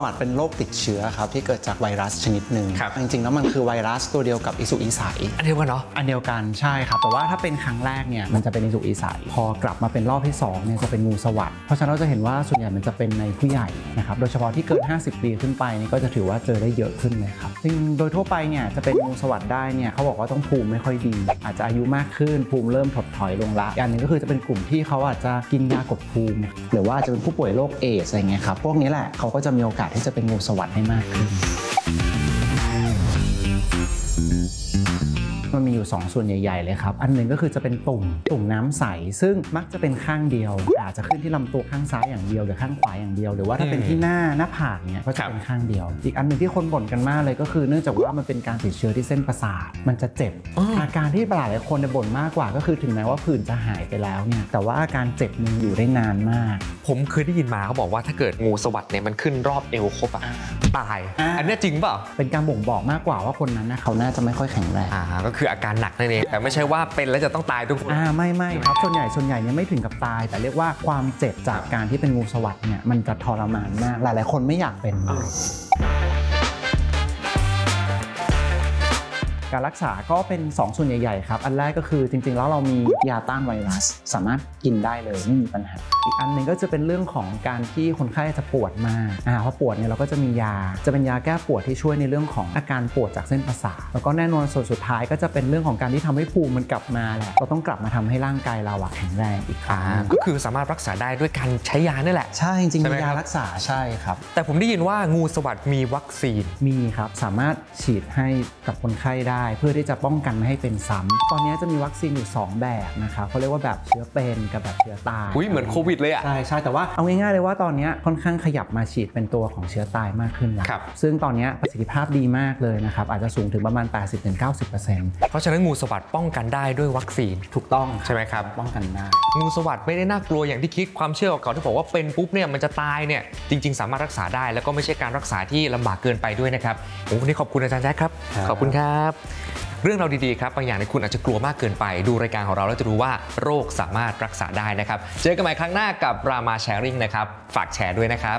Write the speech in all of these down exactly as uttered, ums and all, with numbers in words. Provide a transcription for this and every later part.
หวัดเป็นโรคติดเชื้อครับที่เกิดจากไวรัสชนิดหนึ่งจริงๆแล้วมันคือไวรัสตัวเดียวกับอิสุอิสัยอันเดียวกันเนาะอันเดียวกันใช่ครับแต่ว่าถ้าเป็นครั้งแรกเนี่ยมันจะเป็นอิสุอิสัยพอกลับมาเป็นรอบที่สองเนี่ยจะเป็นงูสวัสด์เพราะฉะนั้นเราจะเห็นว่าส่วนใหญ่มันจะเป็นในผู้ใหญ่นะครับโดยเฉพาะที่เกินห้าสิบปีขึ้นไปนี่ก็จะถือว่าเจอได้เยอะขึ้นเลยครับซึ่งโดยทั่วไปเนี่ยจะเป็นงูสวัสด์ได้เนี่ยเขาบอกว่าต้องภูมิไม่ค่อยดีอาจจะอายุมากขึ้นภูมิเริ่มถดถอยลงละอย่างนึงก็คือจะเป็นกลุ่มที่เขาอาจจะกินยากดภูมิหรือว่าจะเป็นผู้ป่วยโรคเอดส์อะไรเงี้ยครับพวกนี้แหละเขาก็จะมีโอกาสที่จะเป็นงูสวัสด์ให้มากขึ้นมันมีอยู่สองส่วนใหญ่ๆเลยครับอันหนึ่งก็คือจะเป็นตุ่มตุ่มน้ำใสซึ่งมักจะเป็นข้างเดียวอาจจะขึ้นที่ลำตัวข้างซ้ายอย่างเดียวหรือข้างขวาอย่างเดียวหรือว่าถ้าเป็นที่หน้าหน้าผากเนี่ยก็จะเป็นข้างเดียวอีกอันหนึ่งที่คนบ่นกันมากเลยก็คือเนื่องจากว่ามันเป็นการติดเชื้อที่เส้นประสาทมันจะเจ็บอาการที่หลายคนบ่นมากกว่าก็คือถึงแม้ว่าผื่นจะหายไปแล้วเนี่ยแต่ว่าอาการเจ็บมันอยู่ได้นานมากผมเคยได้ยินมาเขาบอกว่าถ้าเกิดงูสวัสด์เนี่ยมันขึ้นรอบเอวครบอะตายอันนี้จริงเปล่าเป็นการบ่งบอกมากกว่าว่าคนนั้นนะเขาน่าจะไม่ค่อยแข็งแรงอ่าก็คืออาการหนักนั่นเองแต่ไม่ใช่ว่าเป็นแล้วจะต้องตายทุกคนอ่าไม่ไม่ครับส่วนใหญ่ส่วนใหญ่เนี่ยไม่ถึงกับตายแต่เรียกว่าความเจ็บจากการที่เป็นงูสวัสด์เนี่ยมันจะทรมานมากหลายๆคนไม่อยากเป็นการรักษาก็เป็นสองส่วนใหญ่ๆครับอันแรกก็คือจริงๆแล้วเรามียาต้านไวรัสสามารถกินได้เลยไม่มีปัญหาอีกอันหนึ่งก็จะเป็นเรื่องของการที่คนไข้จะปวดมากอ่าพอปวดเนี่ยเราก็จะมียาจะเป็นยาแก้ปวดที่ช่วยในเรื่องของอาการปวดจากเส้นประสาทแล้วก็แน่นอนส่วนสุดท้ายก็จะเป็นเรื่องของการที่ทำให้ภูมิมันกลับมาแหละเราต้องกลับมาทำให้ร่างกายเราแข็งแรงอีกครั้งก็คือสามารถรักษาได้ด้วยการใช้ยานี่แหละใช่จริงๆมียารักษาใช่ครับแต่ผมได้ยินว่างูสวัสด์มีวัคซีนมีครับสามารถฉีดให้กับคนไข้ได้เพื่อที่จะป้องกันไม่ให้เป็นซ้ำตอนนี้จะมีวัคซีนอยู่สองแบบนะครับเขาเรียกว่าแบบเชื้อเป็นกับแบบเชื้อตายอุ้ยเหมือนโควิดเลยอ่ะใช่ใช่แต่ว่าเอาง่ายๆเลยว่าตอนนี้ค่อนข้างขยับมาฉีดเป็นตัวของเชื้อตายมากขึ้นแล้วซึ่งตอนนี้ประสิทธิภาพดีมากเลยนะครับอาจจะสูงถึงประมาณ แปดสิบถึงเก้าสิบเปอร์เซ็นต์เพราะฉะนั้นงูสวัสด์ป้องกันได้ด้วยวัคซีนถูกต้องใช่ไหมครับป้องกันได้งูสวัสด์ไม่ได้น่ากลัวอย่างที่คิดความเชื่อเก่าๆที่บอกว่าเป็นปุ๊บเนี่ยมันจะตายเนี่ยจริงๆสามารถรักษาได้แล้วก็ไม่ใช่การรักษาที่ลำบากเกินไปด้วยนะครับผมวันนี้ขอบคุณอาจารย์แจ๊คครับขอบคุณครับเรื่องเราดีๆครับบางอย่างในคุณอาจจะกลัวมากเกินไปดูรายการของเราแล้วจะรู้ว่าโรคสามารถรักษาได้นะครับเจอกันใหม่ครั้งหน้ากับรามาแชร์ริ่งนะครับฝากแชร์ด้วยนะครับ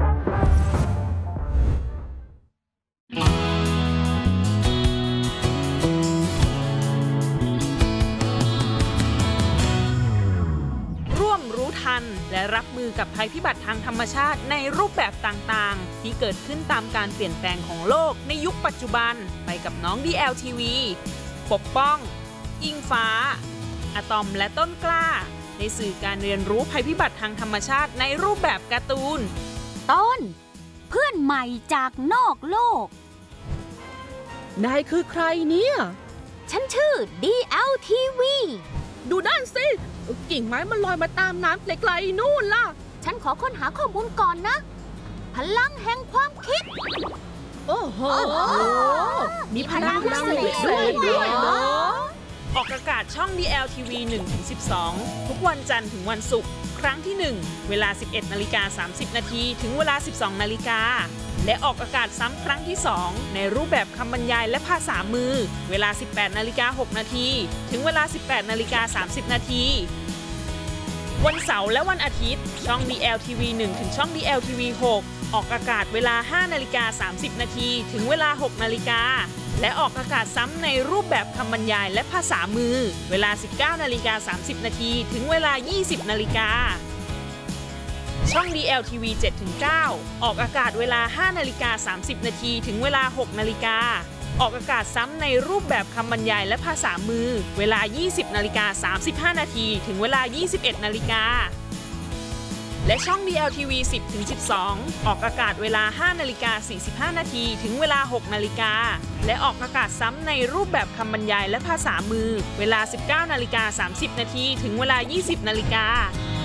และรับมือกับภัยพิบัติทางธรรมชาติในรูปแบบต่างๆที่เกิดขึ้นตามการเปลี่ยนแปลงของโลกในยุคปัจจุบันไปกับน้อง ดี แอล ที วี ปกป้องอิงฟ้าอะตอมและต้นกล้าในสื่อการเรียนรู้ภัยพิบัติทางธรรมชาติในรูปแบบการ์ตูนต้นเพื่อนใหม่จากนอกโลกนายคือใครเนี่ยฉันชื่อ ดี แอล ที วีดูด้านสิกิ่งไม้มันลอยมาตามน้ำไกลๆนู่นล่ะฉันขอค้นหาข้อมูลก่อนนะพลังแห่งความคิดโอ้โหมีพลังพิเศษด้วยเนาะออกอากาศช่อง ดี แอล ที วี หนึ่งถึงสิบสอง ทุกวันจันทร์ถึงวันศุกร์ครั้งที่หนึ่งเวลา สิบเอ็ดนาฬิกาสามสิบนาทีถึงเวลา สิบสองนาฬิกาและออกอากาศซ้ำครั้งที่สองในรูปแบบคำบรรยายและภาษามือเวลา สิบแปดนาฬิกาหกนาทีถึงเวลา สิบแปดนาฬิกาสามสิบนาทีวันเสาร์และวันอาทิตย์ช่อง ดี แอล ที วี หนึ่งถึงช่อง ดี แอล ที วี หกออกอากาศเวลา ห้านาฬิกาสามสิบนาทีถึงเวลา หกนาฬิกาและออกอากาศซ้ำในรูปแบบคำบรรยายและภาษามือเวลา สิบเก้านาฬิกาสามสิบนาทีถึงเวลา ยี่สิบนาฬิกาช่อง ดี แอล ที วี เจ็ดถึงเก้า ออกอากาศเวลา ห้านาฬิกาสามสิบนาทีถึงเวลา หกนาฬิกาออกอากาศซ้ำในรูปแบบคำบรรยายและภาษามือเวลา ยี่สิบนาฬิกาสามสิบห้านาทีถึงเวลา ยี่สิบเอ็ดนาฬิกาและช่อง ดี แอล ที วี สิบถึงสิบสอง ออกอากาศเวลา ห้านาฬิกาสี่สิบห้านาทีถึงเวลา หกนาฬิกาและออกอากาศซ้ำในรูปแบบคำบรรยายและภาษามือเวลา สิบเก้านาฬิกาสามสิบนาทีถึงเวลา ยี่สิบนาฬิกา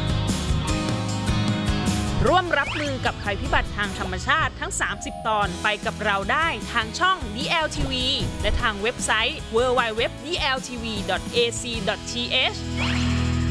ร่วมรับมือกับภัยพิบัติทางธรรมชาติทั้งสามสิบตอนไปกับเราได้ทางช่อง ดี แอล ที วี และทางเว็บไซต์ ดับเบิลยู ดับเบิลยู ดับเบิลยู ดอท ดี แอล ที วี ดอท เอ ซี ดอท ที เอช